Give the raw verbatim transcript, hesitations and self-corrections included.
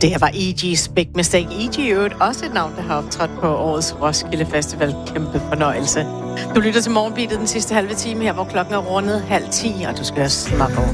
Det her var E G's Big Mistake. E G er jo også et navn, der har optrådt på årets Roskilde Festival. Kæmpe fornøjelse. Du lytter til Morgenbeatet den sidste halve time her, hvor klokken er rundet halv ti, og du skal snart over.